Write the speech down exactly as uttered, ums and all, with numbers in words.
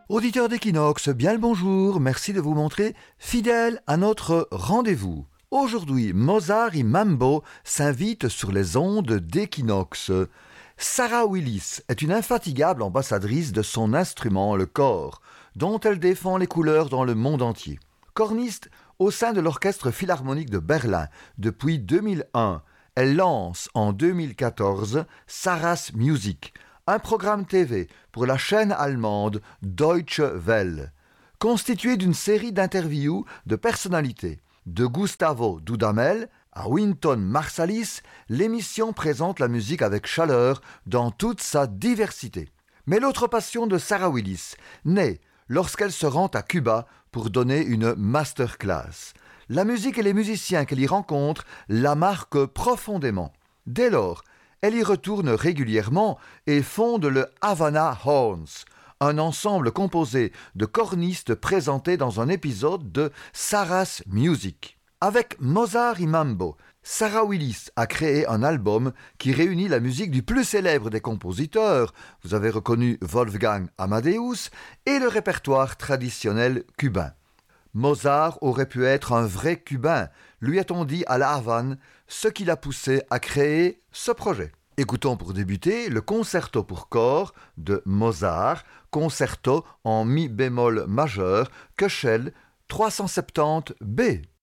Auditeurs d'Equinox, bien le bonjour, merci de vous montrer fidèle à notre rendez-vous. Aujourd'hui, Mozart et Mambo s'invitent sur les ondes d'Equinox. Sarah Willis est une infatigable ambassadrice de son instrument, le cor, dont elle défend les couleurs dans le monde entier. Corniste au sein de l'Orchestre Philharmonique de Berlin depuis deux mille un, elle lance en deux mille quatorze Sarah's Music, un programme T V pour la chaîne allemande Deutsche Welle, constitué d'une série d'interviews de personnalités. De Gustavo Dudamel à Wynton Marsalis, l'émission présente la musique avec chaleur dans toute sa diversité. Mais l'autre passion de Sarah Willis naît lorsqu'elle se rend à Cuba pour donner une masterclass. La musique et les musiciens qu'elle y rencontre la marquent profondément. Dès lors, elle y retourne régulièrement et fonde le Havana Horns, un ensemble composé de cornistes présentés dans un épisode de Sarah's Music. Avec Mozart et Mambo, Sarah Willis a créé un album qui réunit la musique du plus célèbre des compositeurs, vous avez reconnu Wolfgang Amadeus, et le répertoire traditionnel cubain. Mozart aurait pu être un vrai Cubain, lui a-t-on dit à La Havane, ce qui l'a poussé à créer ce projet. Écoutons pour débuter le concerto pour corps de Mozart, concerto en mi bémol majeur, Köchel trois cent soixante-dix B.